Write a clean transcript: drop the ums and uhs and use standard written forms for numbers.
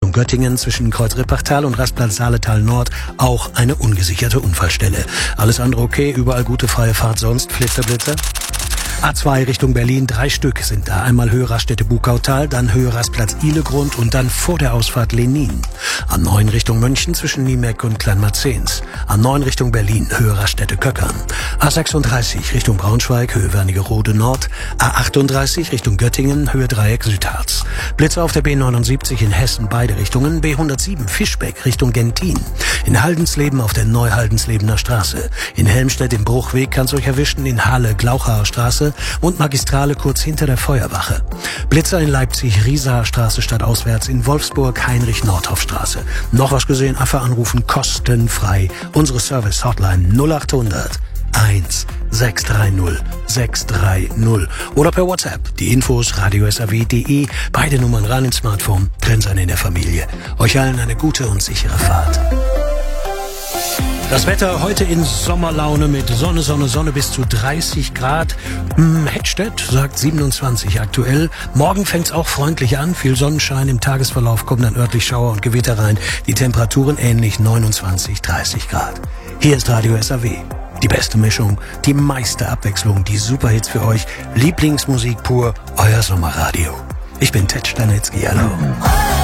Richtung Göttingen zwischen Kreuz Rippachtal und Rastplatz Saaletal Nord auch eine ungesicherte Unfallstelle. Alles andere okay, überall gute freie Fahrt, sonst Flitzer. A2 Richtung Berlin, 3 Stück sind da. Einmal Höhe Raststätte Bukautal, dann Höhe Rastplatz Ihlegrund und dann vor der Ausfahrt Lenin. A9 Richtung München zwischen Niemeck und Kleinmarzens. A9 Richtung Berlin, Höhe Raststätte Köckern. A36 Richtung Braunschweig, Höhe Wernigerode Nord. A38 Richtung Göttingen, Höhe Dreieck Südharz. Blitzer auf der B79 in Hessen, beide Richtungen. B107 Fischbeck Richtung Gentin. In Haldensleben auf der Neuhaldenslebener Straße. In Helmstedt im Bruchweg kann's euch erwischen, in Halle Glauchaer Straße und Magistrale kurz hinter der Feuerwache. Blitzer in Leipzig, Riesaer Straße stadtauswärts, in Wolfsburg, Heinrich-Nordhoff-Straße. Noch was gesehen? Einfach anrufen, kostenfrei. Unsere Service-Hotline 0800 1630 630 oder per WhatsApp. Die Infos radio.saw.de. Beide Nummern ran ins Smartphone, drin sein in der Familie. Euch allen eine gute und sichere Fahrt. Das Wetter heute in Sommerlaune mit Sonne bis zu 30 Grad. Hettstedt sagt 27 aktuell. Morgen fängt's auch freundlich an. Viel Sonnenschein im Tagesverlauf, kommen dann örtlich Schauer und Gewitter rein. Die Temperaturen ähnlich 29, 30 Grad. Hier ist Radio SAW. Die beste Mischung, die meiste Abwechslung, die Superhits für euch. Lieblingsmusik pur, euer Sommerradio. Ich bin Ted Stanitzky, hallo.